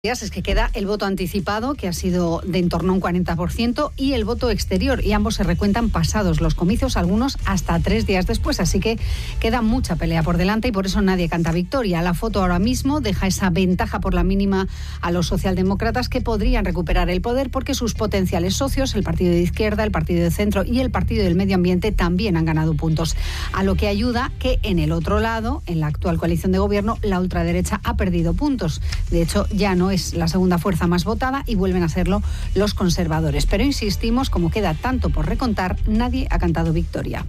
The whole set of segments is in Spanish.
Es que queda el voto anticipado, que ha sido de en torno a un 40%, y el voto exterior, y ambos se recuentan pasados los comicios, algunos hasta 3 días después, así que queda mucha pelea por delante y por eso nadie canta victoria. La foto ahora mismo deja esa ventaja por la mínima a los socialdemócratas, que podrían recuperar el poder porque sus potenciales socios, el partido de izquierda, el partido de centro y el partido del medio ambiente, también han ganado puntos, a lo que ayuda que en el otro lado, en la actual coalición de gobierno, la ultraderecha ha perdido puntos. De hecho, ya no es la segunda fuerza más votada y vuelven a serlo los conservadores. Pero insistimos, como queda tanto por recontar, nadie ha cantado victoria.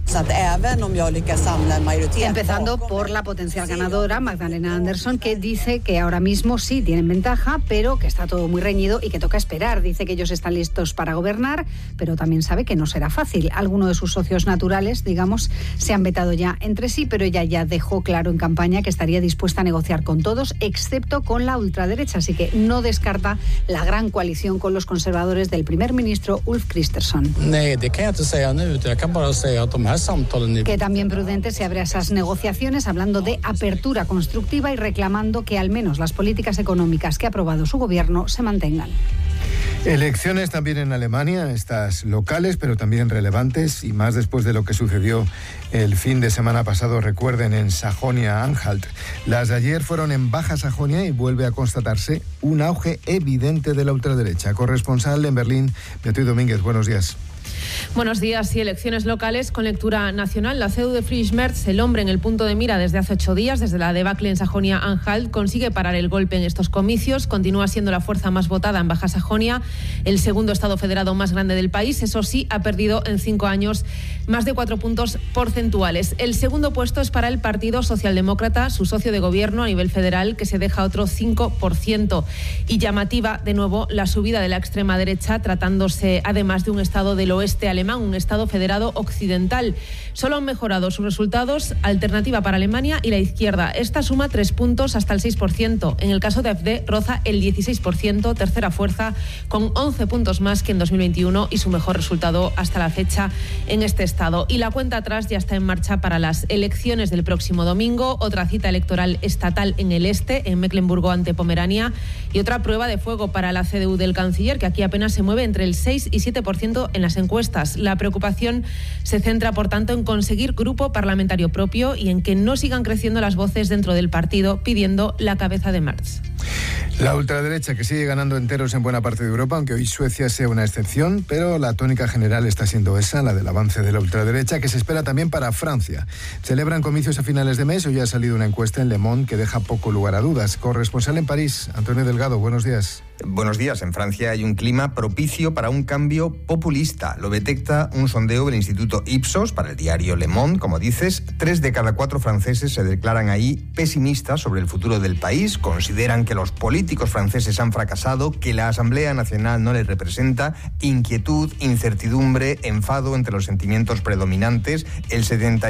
Empezando por la potencial ganadora, Magdalena Andersson, que dice que ahora mismo sí tienen ventaja, pero que está todo muy reñido y que toca esperar. Dice que ellos están listos para gobernar, pero también sabe que no será fácil. Algunos de sus socios naturales, digamos, se han vetado ya entre sí, pero ella ya dejó claro en campaña que estaría dispuesta a negociar con todos, excepto con la ultraderecha. Así que no descarta la gran coalición con los conservadores del primer ministro Ulf Kristersson. Que también Prudente se abre a esas negociaciones, hablando de apertura constructiva y reclamando que al menos las políticas económicas que ha aprobado su gobierno se mantengan. Elecciones también en Alemania, estas locales, pero también relevantes, y más después de lo que sucedió el fin de semana pasado, recuerden, en Sajonia-Anhalt. Las de ayer fueron en Baja Sajonia y vuelve a constatarse un auge evidente de la ultraderecha. Corresponsal en Berlín, Beatriz Domínguez, buenos días. Buenos días. Y elecciones locales con lectura nacional. La CDU de Friedrich Merz, el hombre en el punto de mira desde hace 8 días, desde la debacle en Sajonia-Anhalt, consigue parar el golpe en estos comicios. Continúa siendo la fuerza más votada en Baja Sajonia, el segundo estado federado más grande del país. Eso sí, ha perdido en 5 años más de 4 puntos porcentuales. El segundo puesto es para el Partido Socialdemócrata, su socio de gobierno a nivel federal, que se deja otro 5%. Y llamativa, de nuevo, la subida de la extrema derecha, tratándose además de un estado del oeste alemán, un estado federado occidental. Solo han mejorado sus resultados Alternativa para Alemania y la izquierda. Esta suma 3 puntos hasta el 6%. En el caso de AfD roza el 16%, tercera fuerza, con 11 puntos más que en 2021 y su mejor resultado hasta la fecha en este estado. Y la cuenta atrás ya está en marcha para las elecciones del próximo domingo. Otra cita electoral estatal en el este, en Mecklemburgo ante Pomerania, y otra prueba de fuego para la CDU del canciller, que aquí apenas se mueve entre el 6 y 7% en las encuestas. La preocupación se centra, por tanto, en conseguir grupo parlamentario propio y en que no sigan creciendo las voces dentro del partido pidiendo la cabeza de Merz. La ultraderecha, que sigue ganando enteros en buena parte de Europa, aunque hoy Suecia sea una excepción, pero la tónica general está siendo esa, la del avance de la ultraderecha, que se espera también para Francia. Celebran comicios a finales de mes. Hoy ha salido una encuesta en Le Monde que deja poco lugar a dudas. Corresponsal en París, Antonio Delgado, buenos días. Buenos días. En Francia hay un clima propicio para un cambio populista. Lo detecta un sondeo del Instituto Ipsos para el diario Le Monde. Como dices, 3 de cada 4 franceses se declaran ahí pesimistas sobre el futuro del país. Consideran que los políticos franceses han fracasado, que la Asamblea Nacional no les representa. Inquietud, incertidumbre, enfado entre los sentimientos predominantes. El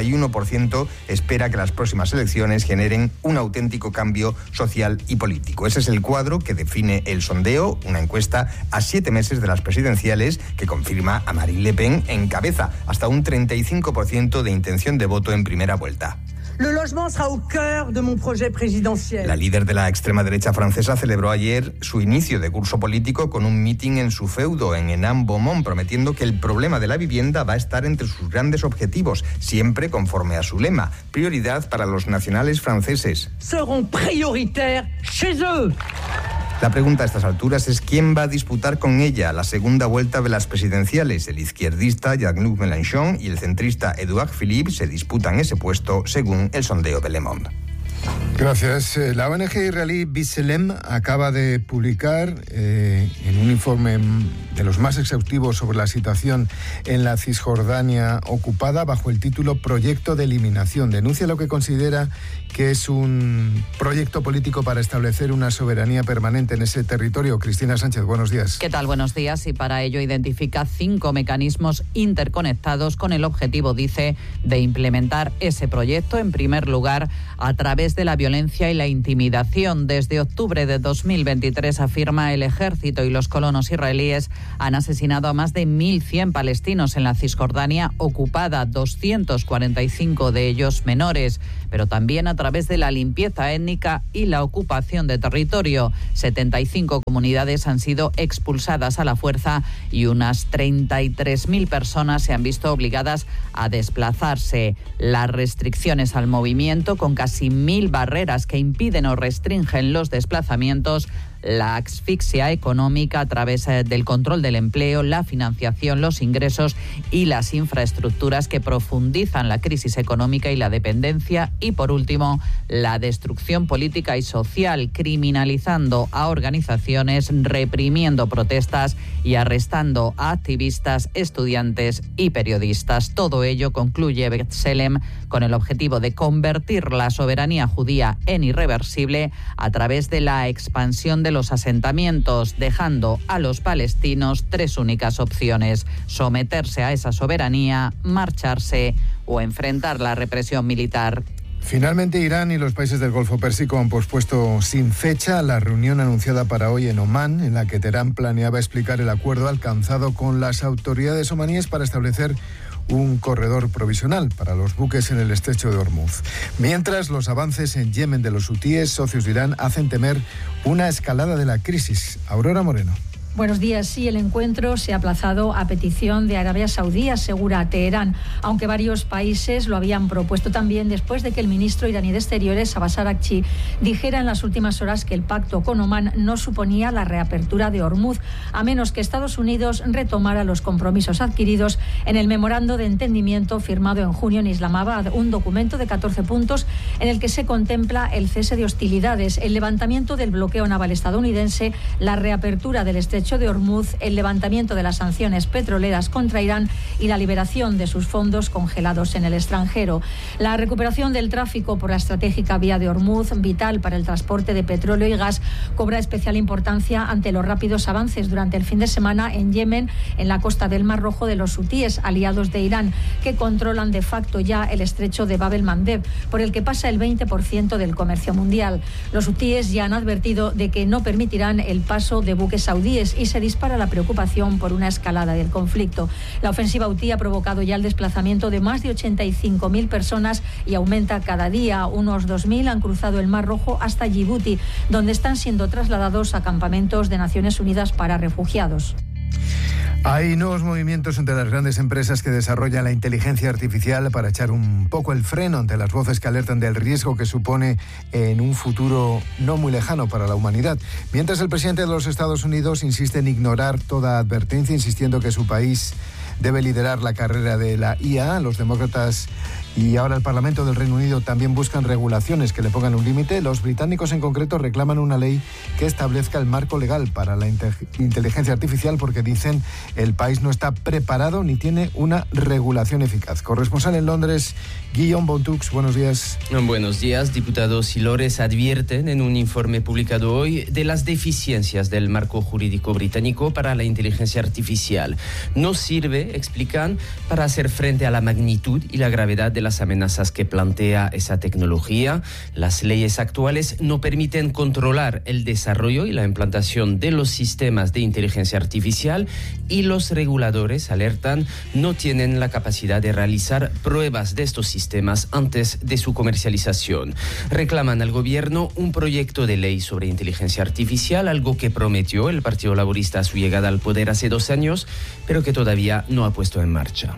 71% espera que las próximas elecciones generen un auténtico cambio social y político. Ese es el cuadro que define el sondeo, una encuesta a 7 meses de las presidenciales que confirma a Marine Le Pen en cabeza, hasta un 35% de intención de voto en primera vuelta. Le logement sera au cœur de mon projet présidentiel. La líder de la extrema derecha francesa celebró ayer su inicio de curso político con un mitin en su feudo, en Hénin-Beaumont, prometiendo que el problema de la vivienda va a estar entre sus grandes objetivos, siempre conforme a su lema: prioridad para los nacionales franceses. Seront prioritaires chez eux. La pregunta a estas alturas es quién va a disputar con ella la segunda vuelta de las presidenciales. El izquierdista Jean-Luc Mélenchon y el centrista Édouard Philippe se disputan ese puesto, según el sondeo de Le Monde. Gracias. La ONG israelí B'Tselem acaba de publicar en un informe de los más exhaustivos sobre la situación en la Cisjordania ocupada, bajo el título Proyecto de Eliminación. Denuncia lo que considera que es un proyecto político para establecer una soberanía permanente en ese territorio. Cristina Sánchez, buenos días. ¿Qué tal? Buenos días. Y para ello identifica 5 mecanismos interconectados con el objetivo, dice, de implementar ese proyecto. En primer lugar, a través de la violencia y la intimidación. Desde octubre de 2023, afirma el ejército y los colonos israelíes han asesinado a más de 1.100 palestinos en la Cisjordania ocupada, 245 de ellos menores, pero también a través de la limpieza étnica y la ocupación de territorio. 75 comunidades han sido expulsadas a la fuerza y unas 33.000 personas se han visto obligadas a desplazarse. Las restricciones al movimiento, con casi 1.000 barreras que impiden o restringen los desplazamientos, la asfixia económica a través del control del empleo, la financiación, los ingresos y las infraestructuras que profundizan la crisis económica y la dependencia, y por último la destrucción política y social, criminalizando a organizaciones, reprimiendo protestas y arrestando a activistas, estudiantes y periodistas. Todo ello, concluye B'Tselem, con el objetivo de convertir la soberanía judía en irreversible a través de la expansión de los asentamientos, dejando a los palestinos 3 únicas opciones: someterse a esa soberanía, marcharse o enfrentar la represión militar. Finalmente, Irán y los países del Golfo Pérsico han pospuesto sin fecha la reunión anunciada para hoy en Omán, en la que Teherán planeaba explicar el acuerdo alcanzado con las autoridades omaníes para establecer un corredor provisional para los buques en el estrecho de Hormuz. Mientras, los avances en Yemen de los hutíes, socios de Irán, hacen temer una escalada de la crisis. Aurora Moreno. Buenos días. Sí, el encuentro se ha aplazado a petición de Arabia Saudí, asegura Teherán, aunque varios países lo habían propuesto también después de que el ministro iraní de Exteriores, Abbas Araghchi, dijera en las últimas horas que el pacto con Omán no suponía la reapertura de Hormuz, a menos que Estados Unidos retomara los compromisos adquiridos en el memorando de entendimiento firmado en junio en Islamabad, un documento de 14 puntos en el que se contempla el cese de hostilidades, el levantamiento del bloqueo naval estadounidense, la reapertura del estrecho de Hormuz, el levantamiento de las sanciones petroleras contra Irán y la liberación de sus fondos congelados en el extranjero. La recuperación del tráfico por la estratégica vía de Hormuz, vital para el transporte de petróleo y gas, cobra especial importancia ante los rápidos avances durante el fin de semana en Yemen, en la costa del Mar Rojo, de los hutíes, aliados de Irán, que controlan de facto ya el estrecho de Bab el-Mandeb, por el que pasa el 20% del comercio mundial. Los hutíes ya han advertido de que no permitirán el paso de buques saudíes y se dispara la preocupación por una escalada del conflicto. La ofensiva hutí ha provocado ya el desplazamiento de más de 85.000 personas y aumenta cada día. Unos 2.000 han cruzado el Mar Rojo hasta Yibuti, donde están siendo trasladados a campamentos de Naciones Unidas para refugiados. Hay nuevos movimientos entre las grandes empresas que desarrollan la inteligencia artificial para echar un poco el freno ante las voces que alertan del riesgo que supone en un futuro no muy lejano para la humanidad. Mientras, el presidente de los Estados Unidos insiste en ignorar toda advertencia, insistiendo que su país debe liderar la carrera de la IA. Los demócratas y ahora el Parlamento del Reino Unido también buscan regulaciones que le pongan un límite. Los británicos en concreto reclaman una ley que establezca el marco legal para la inteligencia artificial, porque dicen el país no está preparado ni tiene una regulación eficaz. Corresponsal en Londres, Guillaume Bontux, buenos días. Buenos días. Diputados y lores advierten en un informe publicado hoy de las deficiencias del marco jurídico británico para la inteligencia artificial. No sirve, explican, para hacer frente a la magnitud y la gravedad de las amenazas que plantea esa tecnología. Las leyes actuales no permiten controlar el desarrollo y la implantación de los sistemas de inteligencia artificial, y los reguladores, alertan, no tienen la capacidad de realizar pruebas de estos sistemas antes de su comercialización. Reclaman al gobierno un proyecto de ley sobre inteligencia artificial, algo que prometió el Partido Laborista a su llegada al poder hace 2 años, pero que todavía no ha puesto en marcha.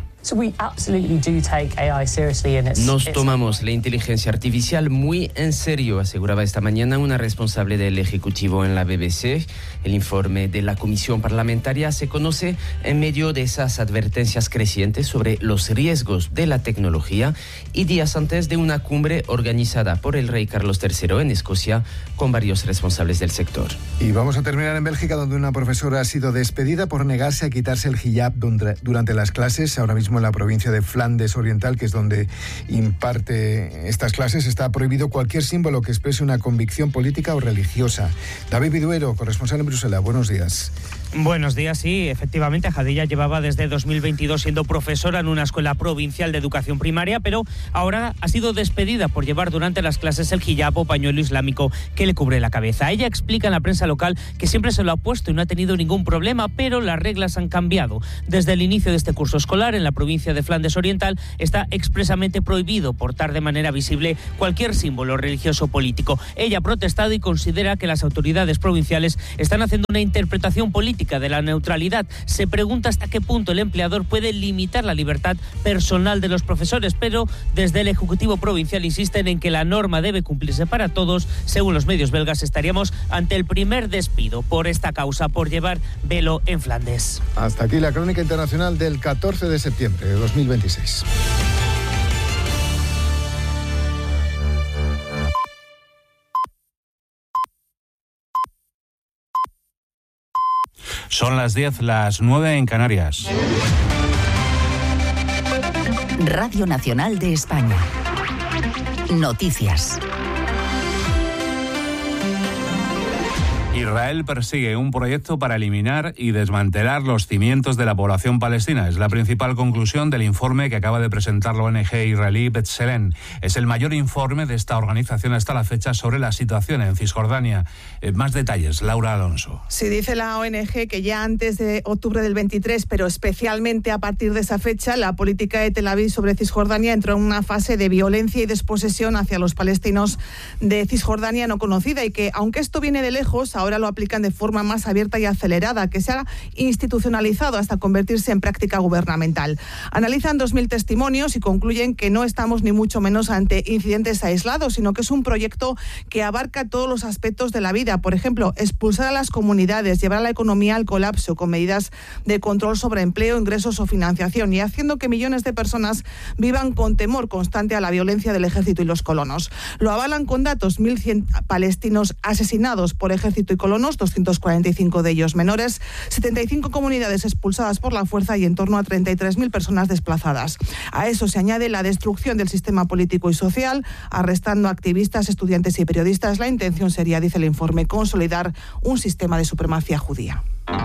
Nos tomamos la inteligencia artificial muy en serio, aseguraba esta mañana una responsable del Ejecutivo en la BBC. El informe de la Comisión Parlamentaria se conoce en medio de esas advertencias crecientes sobre los riesgos de la tecnología y días antes de una cumbre organizada por el rey Carlos III en Escocia con varios responsables del sector. Y vamos a terminar en Bélgica, donde una profesora ha sido despedida por negarse a quitarse el hijab durante las clases. Ahora mismo mismo en la provincia de Flandes Oriental, que es donde imparte estas clases, está prohibido cualquier símbolo que exprese una convicción política o religiosa. David Viduero, corresponsal en Bruselas, buenos días. Buenos días, sí, efectivamente, Jadilla llevaba desde 2022 siendo profesora en una escuela provincial de educación primaria, pero ahora ha sido despedida por llevar durante las clases el hijab o pañuelo islámico que le cubre la cabeza. Ella explica en la prensa local que siempre se lo ha puesto y no ha tenido ningún problema, pero las reglas han cambiado. Desde el inicio de este curso escolar, en la provincia de Flandes Oriental, está expresamente prohibido portar de manera visible cualquier símbolo religioso o político. Ella ha protestado y considera que las autoridades provinciales están haciendo una interpretación política de la neutralidad. Se pregunta hasta qué punto el empleador puede limitar la libertad personal de los profesores, pero desde el Ejecutivo Provincial insisten en que la norma debe cumplirse para todos. Según los medios belgas, estaríamos ante el primer despido por esta causa, por llevar velo en Flandes. Hasta aquí la crónica internacional del 14 de septiembre de 2026. Son las 10, las 9 en Canarias. Radio Nacional de España. Noticias. Israel persigue un proyecto para eliminar y desmantelar los cimientos de la población palestina. Es la principal conclusión del informe que acaba de presentar la ONG israelí B'Tselem. Es el mayor informe de esta organización hasta la fecha sobre la situación en Cisjordania. Más detalles, Laura Alonso. Sí, dice la ONG que ya antes de octubre del 23, pero especialmente a partir de esa fecha, la política de Tel Aviv sobre Cisjordania entró en una fase de violencia y desposesión hacia los palestinos de Cisjordania no conocida, y que, aunque esto viene de lejos, ahora lo aplican de forma más abierta y acelerada, que se ha institucionalizado hasta convertirse en práctica gubernamental. Analizan 2.000 testimonios y concluyen que no estamos ni mucho menos ante incidentes aislados, sino que es un proyecto que abarca todos los aspectos de la vida. Por ejemplo, expulsar a las comunidades, llevar a la economía al colapso con medidas de control sobre empleo, ingresos o financiación, y haciendo que millones de personas vivan con temor constante a la violencia del ejército y los colonos. Lo avalan con datos: 1.100 palestinos asesinados por ejército y colonos, 245 de ellos menores, 75 comunidades expulsadas por la fuerza y en torno a 33.000 personas desplazadas. A eso se añade la destrucción del sistema político y social, arrestando activistas, estudiantes y periodistas. La intención sería, dice el informe, consolidar un sistema de supremacía judía.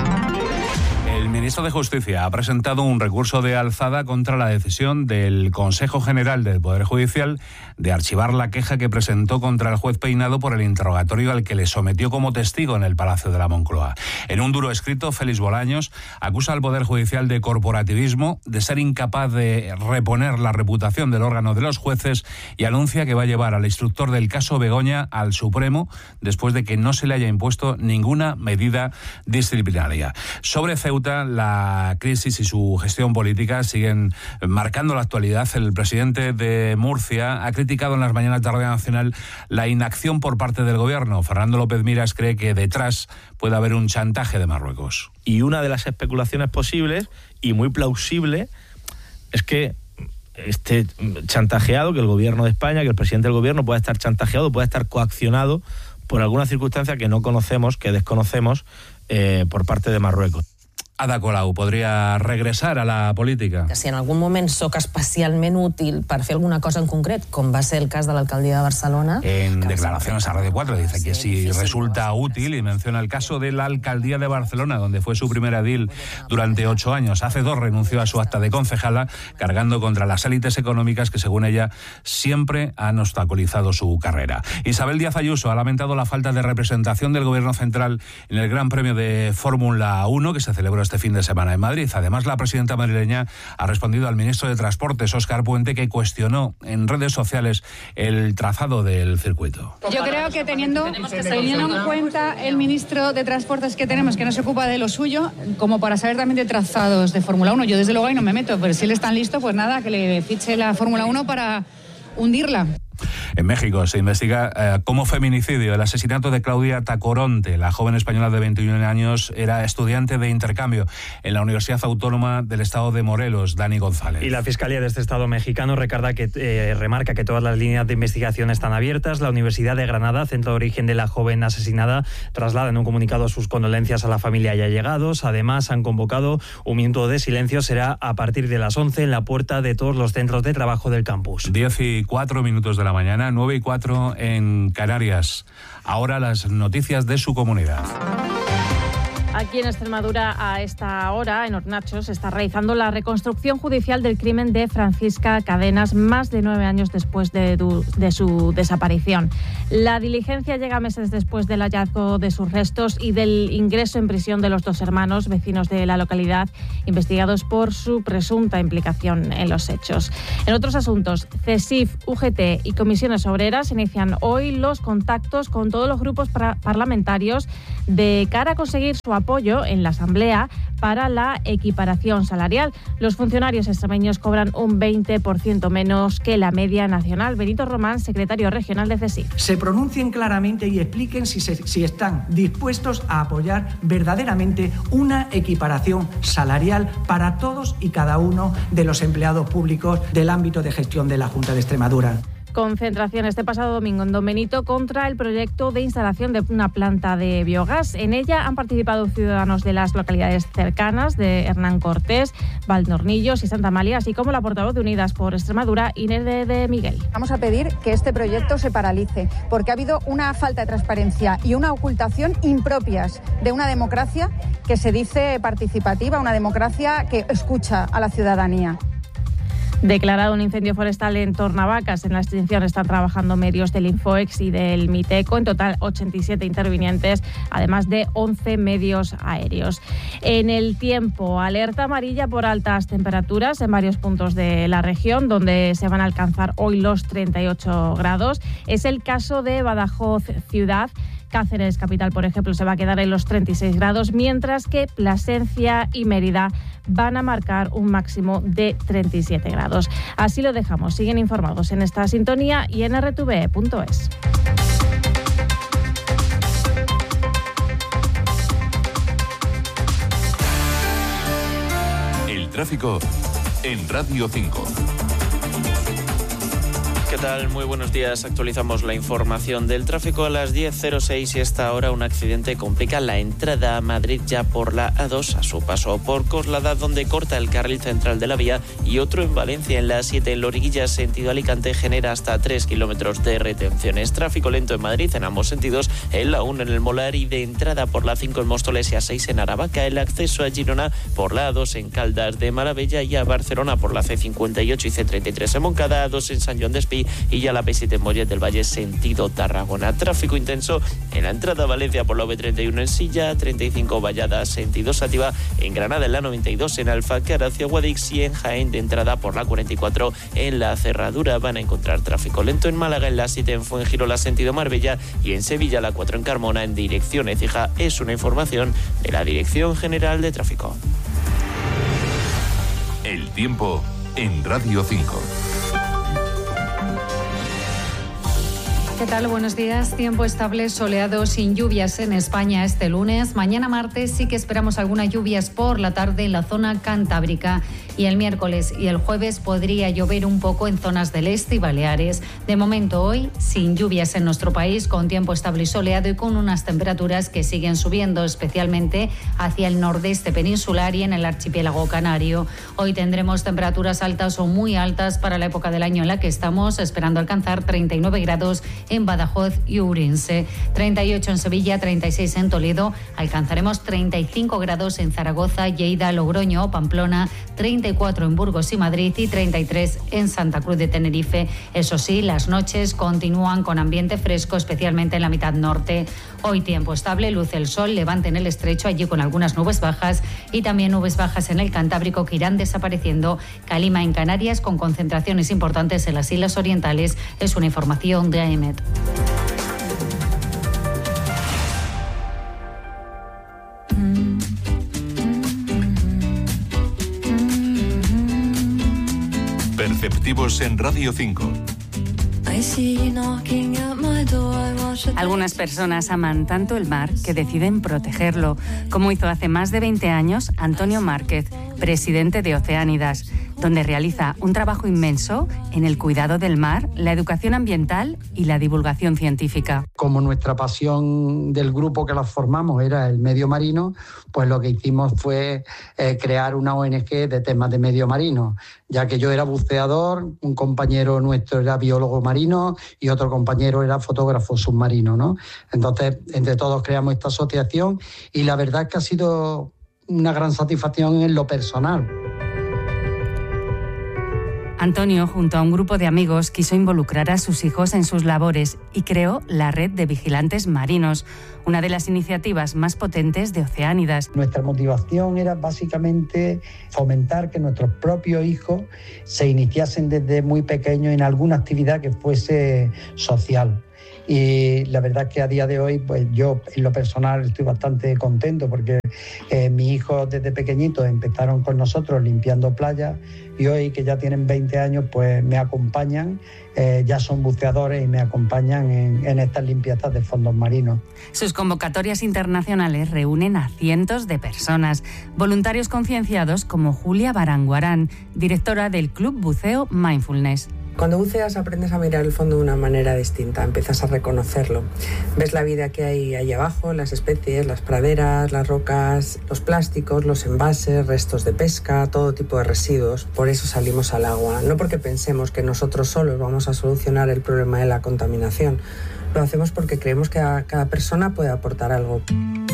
El ministro de Justicia ha presentado un recurso de alzada contra la decisión del Consejo General del Poder Judicial de archivar la queja que presentó contra el juez Peinado por el interrogatorio al que le sometió como testigo en el Palacio de la Moncloa. En un duro escrito, Félix Bolaños acusa al Poder Judicial de corporativismo, de ser incapaz de reponer la reputación del órgano de los jueces, y anuncia que va a llevar al instructor del caso Begoña al Supremo después de que no se le haya impuesto ninguna medida disciplinaria. Sobre Ceuta, la crisis y su gestión política siguen marcando la actualidad. El presidente de Murcia ha criticado en las mañanas de Radio Nacional la inacción por parte del gobierno. Fernando López Miras cree que detrás puede haber un chantaje de Marruecos. Y una de las especulaciones posibles y muy plausible es que esté chantajeado, que el gobierno de España, que el presidente del gobierno pueda estar chantajeado, pueda estar coaccionado por alguna circunstancia que no conocemos, que desconocemos, por parte de Marruecos. Ada Colau podria regresar a la política. Que si en algun moment sóc especialment útil per fer alguna cosa en concret, com va ser el cas de l'alcaldia de Barcelona... En declaraciones a Radio 4 dice que si resulta útil, y menciona el caso de la alcaldía de Barcelona, donde fue su primer edil durante 8 años. Hace 2 renunció a su acta de concejala, cargando contra las élites económicas que, según ella, siempre han obstaculizado su carrera. Isabel Díaz Ayuso ha lamentado la falta de representación del Gobierno central en el Gran Premio de Fórmula 1 que se celebró este fin de semana en Madrid. Además, la presidenta madrileña ha respondido al ministro de Transportes, Óscar Puente, que cuestionó en redes sociales el trazado del circuito. Yo creo que teniendo en cuenta el ministro de Transportes que tenemos, que no se ocupa de lo suyo, como para saber también de trazados de Fórmula 1, yo desde luego ahí no me meto, pero si él es tan listo, pues nada, que le fiche la Fórmula 1 para hundirla. En México se investiga como feminicidio el asesinato de Claudia Tacoronte. La joven española de 21 años era estudiante de intercambio en la Universidad Autónoma del Estado de Morelos. Dani González. Y la Fiscalía de este Estado mexicano remarca que todas las líneas de investigación están abiertas. La Universidad de Granada, centro de origen de la joven asesinada, traslada en un comunicado sus condolencias a la familia y allegados. Además, han convocado un minuto de silencio. Será a partir de las 11 en la puerta de todos los centros de trabajo del campus. 10:04 de la mañana, 9:04 en Canarias. Ahora las noticias de su comunidad. Aquí en Extremadura, a esta hora, en Hornachos, se está realizando la reconstrucción judicial del crimen de Francisca Cadenas, más de 9 años después de su desaparición. La diligencia llega meses después del hallazgo de sus restos y del ingreso en prisión de los dos hermanos, vecinos de la localidad, investigados por su presunta implicación en los hechos. En otros asuntos, CESIF, UGT y Comisiones Obreras inician hoy los contactos con todos los grupos parlamentarios de cara a conseguir su apoyo en la Asamblea para la equiparación salarial. Los funcionarios extremeños cobran un 20% menos que la media nacional. Benito Román, secretario regional de CESIF. Se pronuncien claramente y expliquen si están dispuestos a apoyar verdaderamente una equiparación salarial para todos y cada uno de los empleados públicos del ámbito de gestión de la Junta de Extremadura. Concentración este pasado domingo en Don Benito contra el proyecto de instalación de una planta de biogás. En ella han participado ciudadanos de las localidades cercanas de Hernán Cortés, Valdeornillos y Santa Amalia, así como la portavoz de Unidas por Extremadura, Inés de Miguel. Vamos a pedir que este proyecto se paralice, porque ha habido una falta de transparencia y una ocultación impropias de una democracia que se dice participativa, una democracia que escucha a la ciudadanía. Declarado un incendio forestal en Tornavacas. En la extinción están trabajando medios del Infoex y del Miteco. En total, 87 intervinientes, además de 11 medios aéreos. En el tiempo, alerta amarilla por altas temperaturas en varios puntos de la región, donde se van a alcanzar hoy los 38 grados. Es el caso de Badajoz ciudad. Cáceres capital, por ejemplo, se va a quedar en los 36 grados, mientras que Plasencia y Mérida van a marcar un máximo de 37 grados. Así lo dejamos. Siguen informados en esta sintonía y en rtve.es. El tráfico en Radio 5. ¿Qué tal? Muy buenos días. Actualizamos la información del tráfico a las 10:06 y a esta hora un accidente complica la entrada a Madrid ya por la A2 a su paso por Coslada, donde corta el carril central de la vía, y otro en Valencia en la A7 en Loriguilla sentido Alicante genera hasta 3 kilómetros de retenciones. Tráfico lento en Madrid en ambos sentidos, en la 1 en el Molar y de entrada por la 5 en Móstoles y A6 en Aravaca, el acceso a Girona por la A2 en Caldas de Maravilla y a Barcelona por la C58 y C33 en Moncada, A2 en San Joan d'Espí y ya la P7 en Mollet del Valle sentido Tarragona. Tráfico intenso en la entrada a Valencia por la V31 en Silla, 35 Vallada sentido Sátiva, en Granada en la 92 en Alfacar hacia Guadix y en Jaén de entrada por la 44 en la Cerradura. Van a encontrar tráfico lento en Málaga en la 7 en Fuengirola sentido Marbella y en Sevilla la 4 en Carmona en dirección Écija. Es una información de la Dirección General de Tráfico. El tiempo en Radio 5. ¿Qué tal? Buenos días. Tiempo estable, soleado, sin lluvias en España este lunes. Mañana martes sí que esperamos algunas lluvias por la tarde en la zona cantábrica. Y el miércoles y el jueves podría llover un poco en zonas del este y Baleares. De momento hoy, sin lluvias en nuestro país, con tiempo estable y soleado y con unas temperaturas que siguen subiendo, especialmente hacia el nordeste peninsular y en el archipiélago canario. Hoy tendremos temperaturas altas o muy altas para la época del año en la que estamos, esperando alcanzar 39 grados en Badajoz y Ourense, 38 en Sevilla, 36 en Toledo, alcanzaremos 35 grados en Zaragoza, Lleida, Logroño o Pamplona, 34 en Burgos y Madrid y 33 en Santa Cruz de Tenerife. Eso sí, las noches continúan con ambiente fresco, especialmente en la mitad norte. Hoy tiempo estable, luce el sol, levante en el estrecho, allí con algunas nubes bajas y también nubes bajas en el Cantábrico que irán desapareciendo. Calima en Canarias con concentraciones importantes en las islas orientales. Es una información de AEMET. Perceptivos en Radio 5. Algunas personas aman tanto el mar que deciden protegerlo, como hizo hace más de 20 años Antonio Márquez, presidente de Oceánidas, donde realiza un trabajo inmenso en el cuidado del mar, la educación ambiental y la divulgación científica. Como nuestra pasión del grupo que la formamos era el medio marino, pues lo que hicimos fue crear una ONG de temas de medio marino, ya que yo era buceador, un compañero nuestro era biólogo marino y otro compañero era fotógrafo submarino, ¿no? Entonces, entre todos creamos esta asociación y la verdad es que ha sido una gran satisfacción en lo personal. Antonio, junto a un grupo de amigos, quiso involucrar a sus hijos en sus labores y creó la Red de Vigilantes Marinos, una de las iniciativas más potentes de Oceánidas. Nuestra motivación era básicamente fomentar que nuestros propios hijos se iniciasen desde muy pequeños en alguna actividad que fuese social. Y la verdad es que a día de hoy, pues yo en lo personal estoy bastante contento porque mis hijos desde pequeñitos empezaron con nosotros limpiando playas y hoy que ya tienen 20 años, pues me acompañan, ya son buceadores y me acompañan en estas limpiezas de fondos marinos. Sus convocatorias internacionales reúnen a cientos de personas, voluntarios concienciados como Julia Baranguarán, directora del Club Buceo Mindfulness. Cuando buceas aprendes a mirar el fondo de una manera distinta, empiezas a reconocerlo. Ves la vida que hay ahí abajo, las especies, las praderas, las rocas, los plásticos, los envases, restos de pesca, todo tipo de residuos. Por eso salimos al agua, no porque pensemos que nosotros solos vamos a solucionar el problema de la contaminación. Lo hacemos porque creemos que cada persona puede aportar algo.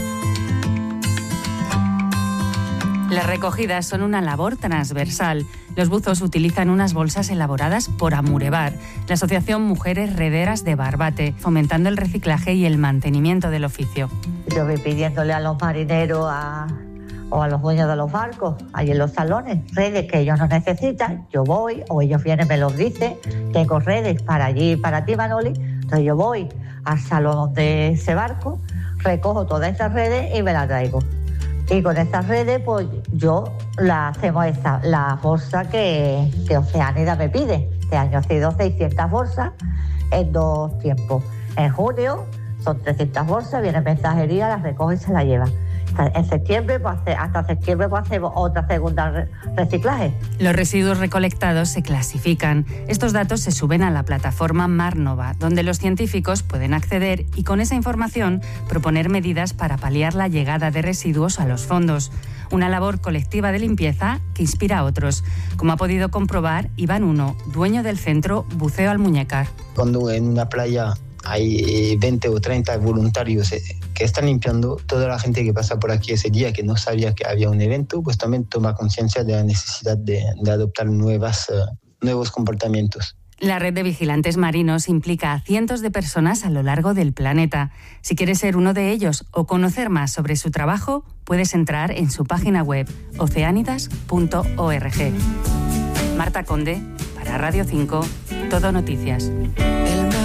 Las recogidas son una labor transversal. Los buzos utilizan unas bolsas elaboradas por Amurebar, la Asociación Mujeres Rederas de Barbate, fomentando el reciclaje y el mantenimiento del oficio. Yo voy pidiéndole a los marineros o a los dueños de los barcos, ahí en los salones, redes que ellos no necesitan, yo voy, o ellos vienen, me los dicen, tengo redes para allí, para ti, Manoli, entonces yo voy al salón de ese barco, recojo todas esas redes y me las traigo. Y con estas redes, pues yo hacemos la bolsa que Oceánidas me pide. Este año ha sido 600 bolsas en 2 tiempos. En junio son 300 bolsas, viene mensajería, las recoge y se las lleva. En septiembre, hasta septiembre, hacemos otra segunda reciclaje. Los residuos recolectados se clasifican. Estos datos se suben a la plataforma Marnova, donde los científicos pueden acceder y con esa información proponer medidas para paliar la llegada de residuos a los fondos. Una labor colectiva de limpieza que inspira a otros, como ha podido comprobar Iván Uno, dueño del centro Buceo Almuñécar. Cuando en una playa hay 20 o 30 voluntarios que están limpiando, toda la gente que pasa por aquí ese día que no sabía que había un evento, pues también toma conciencia de la necesidad de adoptar nuevos comportamientos. La red de vigilantes marinos implica a cientos de personas a lo largo del planeta. Si quieres ser uno de ellos o conocer más sobre su trabajo, puedes entrar en su página web oceanidas.org. Marta Conde, para Radio 5, Todo Noticias.